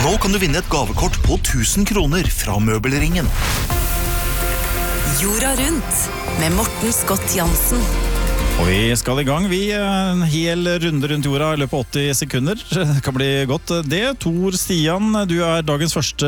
Nå kan du vinne et gavekort på 1000 kroner fra Møbelringen. Jorda rundt med Morten Scott Jansen. Og vi skal i gang, en hel runde rundt jorda i løpet av 80 sekunder. Det kan bli godt det. Tor Stian, du er dagens første